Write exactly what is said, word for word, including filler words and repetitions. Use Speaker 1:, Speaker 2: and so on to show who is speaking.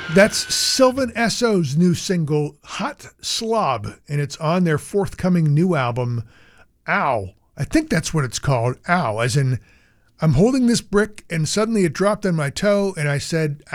Speaker 1: That's Sylvan Esso's new single, Hot Slob, and it's on their forthcoming new album, Ow. I think that's what it's called, Ow, as in I'm holding this brick and suddenly it dropped on my toe and I said,